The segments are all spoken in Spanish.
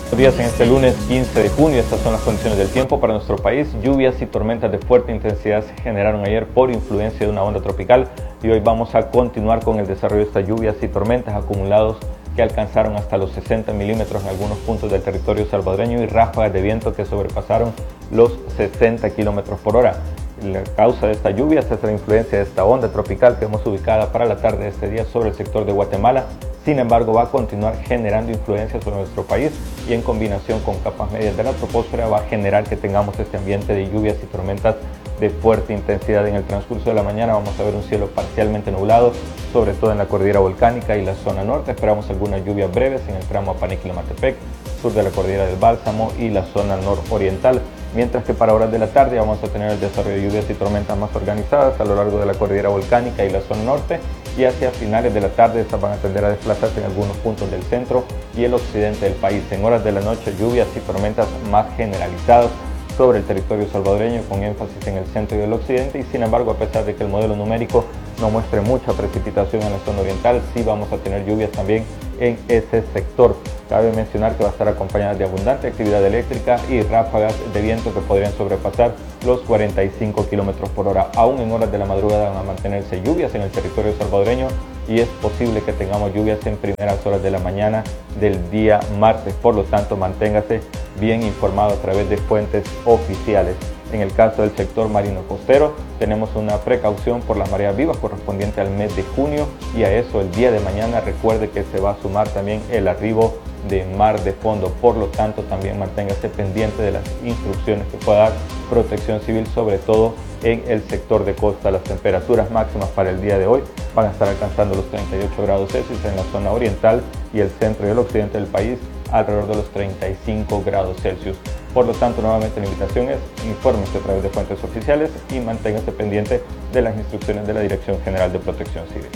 Buenos días en este lunes 15 de junio. Estas son las condiciones del tiempo para nuestro país. Lluvias y tormentas de fuerte intensidad se generaron ayer por influencia de una onda tropical y hoy vamos a continuar con el desarrollo de estas lluvias y tormentas acumulados que alcanzaron hasta los 60 milímetros en algunos puntos del territorio salvadoreño y ráfagas de viento que sobrepasaron los 60 kilómetros por hora. La causa de estas lluvias es la influencia de esta onda tropical que hemos ubicada para la tarde de este día sobre el sector de Guatemala. Sin embargo, va a continuar generando influencia sobre nuestro país y en combinación con capas medias de la troposfera va a generar que tengamos este ambiente de lluvias y tormentas de fuerte intensidad. En el transcurso de la mañana vamos a ver un cielo parcialmente nublado, sobre todo en la cordillera volcánica y la zona norte. Esperamos algunas lluvias breves en el tramo Apaniquila-Matepec, sur de la cordillera del Bálsamo y la zona nororiental. Mientras que para horas de la tarde vamos a tener el desarrollo de lluvias y tormentas más organizadas a lo largo de la cordillera volcánica y la zona norte, y hacia finales de la tarde estas van a tender a desplazarse en algunos puntos del centro y el occidente del país. En horas de la noche, lluvias y tormentas más generalizadas sobre el territorio salvadoreño, con énfasis en el centro y el occidente, y sin embargo, a pesar de que el modelo numérico no muestre mucha precipitación en la zona oriental, sí vamos a tener lluvias también en ese sector. Cabe mencionar que va a estar acompañada de abundante actividad eléctrica y ráfagas de viento que podrían sobrepasar los 45 kilómetros por hora. Aún en horas de la madrugada van a mantenerse lluvias en el territorio salvadoreño y es posible que tengamos lluvias en primeras horas de la mañana del día martes. Por lo tanto, manténgase bien informado a través de fuentes oficiales. En el caso del sector marino costero, tenemos una precaución por las mareas vivas correspondiente al mes de junio, y a eso el día de mañana recuerde que se va a sumar también el arribo de mar de fondo. Por lo tanto, también manténgase pendiente de las instrucciones que pueda dar Protección Civil, sobre todo en el sector de costa. Las temperaturas máximas para el día de hoy van a estar alcanzando los 38 grados Celsius en la zona oriental y el centro y el occidente del país alrededor de los 35 grados Celsius. Por lo tanto, nuevamente la invitación es infórmese a través de fuentes oficiales y manténgase pendiente de las instrucciones de la Dirección General de Protección Civil.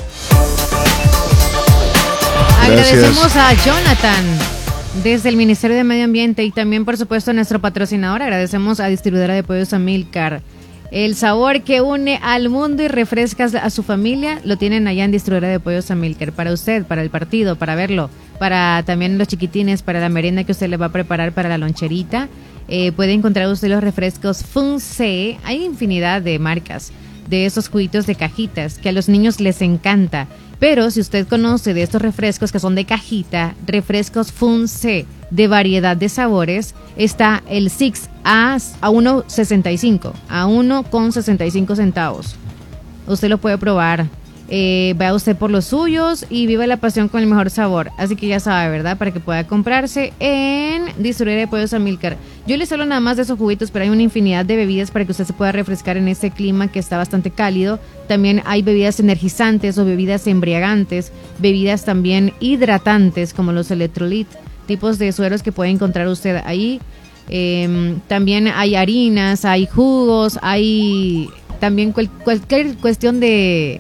Agradecemos a Jonathan desde el Ministerio de Medio Ambiente y también, por supuesto, a nuestro patrocinador. Agradecemos a Distribuidora de Pollos Amílcar. El sabor que une al mundo y refresca a su familia lo tienen allá en Distribuidora de Pollos Amílcar. Para usted, para el partido, para verlo, para también los chiquitines, para la merienda que usted le va a preparar para la loncherita. Puede encontrar usted los refrescos Funce. Hay infinidad de marcas de esos juguitos de cajitas que a los niños les encanta. Pero si usted conoce de estos refrescos que son de cajita, refrescos Funce de variedad de sabores, está el Six a 1.65, a 1.65 centavos. Usted lo puede probar. Vaya usted por los suyos y viva la pasión con el mejor sabor. Así que ya sabe, ¿verdad? Para que pueda comprarse en Distribuidora de Pollos Amílcar. Yo les hablo nada más de esos juguitos, pero hay una infinidad de bebidas para que usted se pueda refrescar en este clima que está bastante cálido. También hay bebidas energizantes o bebidas embriagantes, bebidas también hidratantes como los electrolit, tipos de sueros que puede encontrar usted ahí. También hay harinas, hay jugos, hay también cualquier cuestión de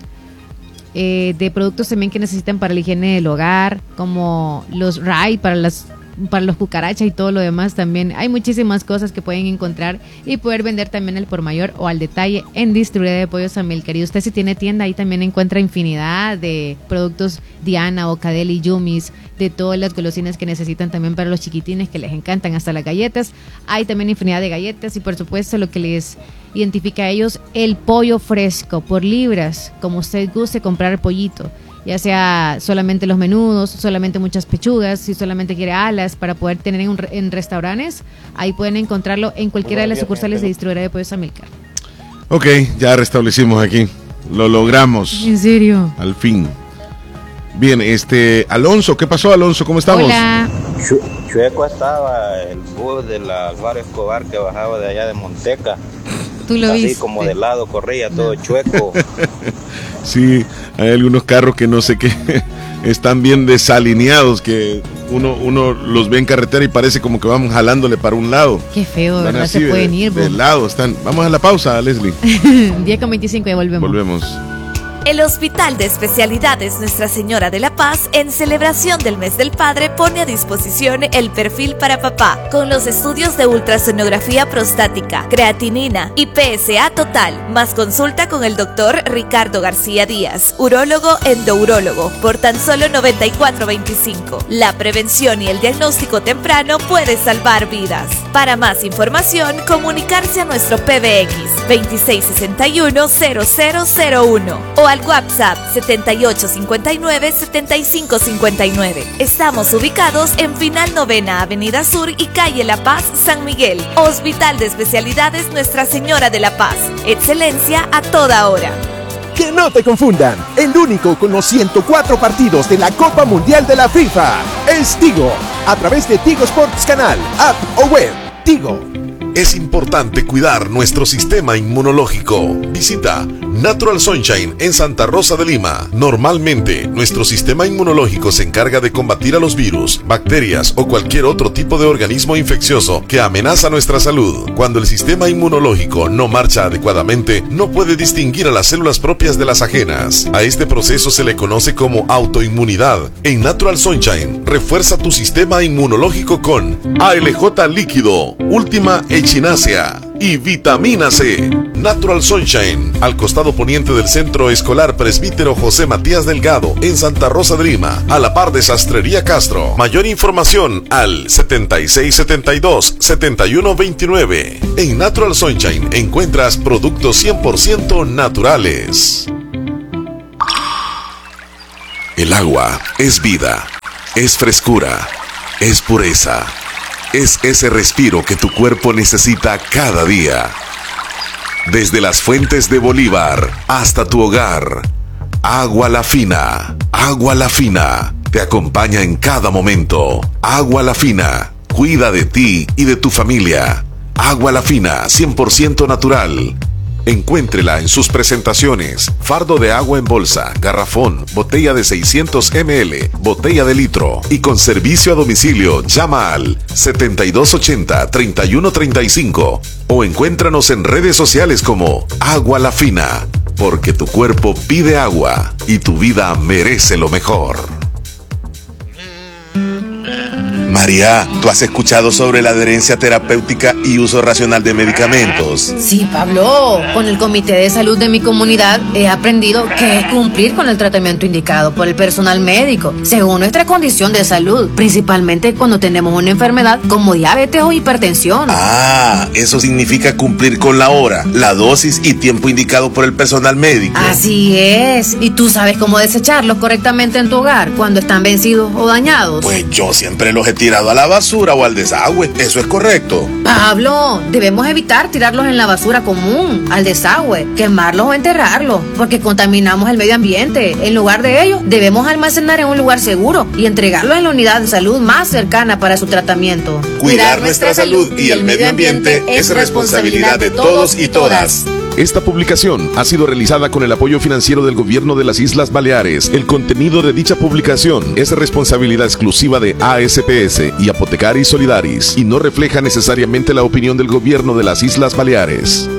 productos también que necesitan para la higiene del hogar, como los Raid para los cucarachas y todo lo demás. También hay muchísimas cosas que pueden encontrar y poder vender también al por mayor o al detalle en Distribuidora de Pollos Amílcar. Y usted, si tiene tienda, ahí también encuentra infinidad de productos Diana, Bocadeli, Yumis, de todas las golosinas que necesitan también para los chiquitines que les encantan, hasta las galletas. Hay también infinidad de galletas y, por supuesto, lo que les identifica a ellos, el pollo fresco por libras, como usted guste comprar pollito, ya sea solamente los menudos, solamente muchas pechugas, si solamente quiere alas para poder tener en restaurantes. Ahí pueden encontrarlo en cualquiera de las sucursales de Distribuidora de Pollos Amílcar. Ok, ya restablecimos aquí, lo logramos. ¿En serio? Al fin. Bien, Alonso, ¿qué pasó, Alonso? ¿Cómo estamos? Hola. Chueco estaba el bus de la Álvaro Escobar que bajaba de allá de Monteca. ¿Tú lo así viste? Como de lado corría todo chueco. Sí, hay algunos carros que no sé qué están bien desalineados, que uno los ve en carretera y parece como que vamos jalándole para un lado. Qué feo, ¿verdad? Así Se pueden ir. De lado están. Vamos a la pausa, Leslie. 10:25 y volvemos. El Hospital de Especialidades Nuestra Señora de la Paz, en celebración del Mes del Padre, pone a disposición el perfil para papá, con los estudios de ultrasonografía prostática, creatinina y PSA total, más consulta con el doctor Ricardo García Díaz, urólogo endourólogo, por tan solo $94.25. La prevención y el diagnóstico temprano puede salvar vidas. Para más información, comunicarse a nuestro PBX 2661-0001 o al WhatsApp 7859-7559. Estamos ubicados en Final Novena Avenida Sur y Calle La Paz, San Miguel. Hospital de Especialidades Nuestra Señora de la Paz. Excelencia a toda hora. Que no te confundan, el único con los 104 partidos de la Copa Mundial de la FIFA es Tigo, a través de Tigo Sports Canal, app o web. Tigo. Es importante cuidar nuestro sistema inmunológico. Visita Natural Sunshine en Santa Rosa de Lima. Normalmente, nuestro sistema inmunológico se encarga de combatir a los virus, bacterias o cualquier otro tipo de organismo infeccioso que amenaza nuestra salud. Cuando el sistema inmunológico no marcha adecuadamente, no puede distinguir a las células propias de las ajenas. A este proceso se le conoce como autoinmunidad. En Natural Sunshine, refuerza tu sistema inmunológico con ALJ líquido, Última Echinacea y vitamina C. Natural Sunshine, al costado poniente del Centro Escolar Presbítero José Matías Delgado, en Santa Rosa de Lima, a la par de Sastrería Castro. Mayor información al 7672-7129. En Natural Sunshine encuentras productos 100% naturales. El agua es vida, es frescura, es pureza. Es ese respiro que tu cuerpo necesita cada día. Desde las fuentes de Bolívar hasta tu hogar, Agua La Fina. Agua La Fina te acompaña en cada momento. Agua La Fina cuida de ti y de tu familia. Agua La Fina, 100% natural. Encuéntrela en sus presentaciones: fardo de agua en bolsa, garrafón, botella de 600 ml, botella de litro, y con servicio a domicilio. Llama al 7280-3135 o encuéntranos en redes sociales como Agua La Fina, porque tu cuerpo pide agua y tu vida merece lo mejor. María, ¿tú has escuchado sobre la adherencia terapéutica y uso racional de medicamentos? Sí, Pablo. Con el Comité de Salud de mi comunidad he aprendido que es cumplir con el tratamiento indicado por el personal médico, según nuestra condición de salud, principalmente cuando tenemos una enfermedad como diabetes o hipertensión. Ah, eso significa cumplir con la hora, la dosis y tiempo indicado por el personal médico. Así es. ¿Y tú sabes cómo desecharlos correctamente en tu hogar cuando están vencidos o dañados? Pues yo siempre los he tirado a la basura o al desagüe. ¿Eso es correcto? Pablo, debemos evitar tirarlos en la basura común, al desagüe, quemarlos o enterrarlos, porque contaminamos el medio ambiente. En lugar de ello, debemos almacenar en un lugar seguro y entregarlos en la unidad de salud más cercana para su tratamiento. Cuidar nuestra salud y el medio ambiente es responsabilidad de todos y todas. Esta publicación ha sido realizada con el apoyo financiero del Gobierno de las Islas Baleares. El contenido de dicha publicación es responsabilidad exclusiva de ASPS y Apotecaris Solidaris y no refleja necesariamente la opinión del Gobierno de las Islas Baleares.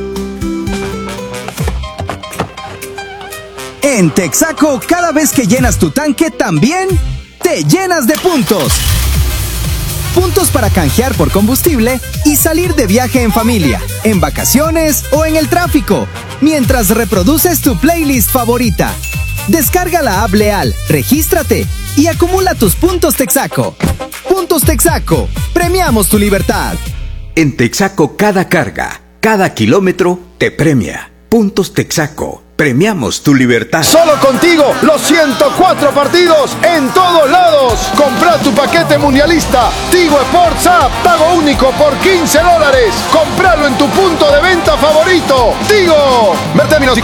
En Texaco, cada vez que llenas tu tanque, también te llenas de puntos. Puntos para canjear por combustible y salir de viaje en familia, en vacaciones o en el tráfico, mientras reproduces tu playlist favorita. Descarga la app Leal, regístrate y acumula tus puntos Texaco. Puntos Texaco, premiamos tu libertad. En Texaco, cada carga, cada kilómetro te premia. Puntos Texaco, premiamos tu libertad. Solo contigo, los 104 partidos en todos lados. Compra tu paquete mundialista Tigo Sports App, pago único por $15. Compralo en tu punto de venta favorito. Tigo. Ver términos y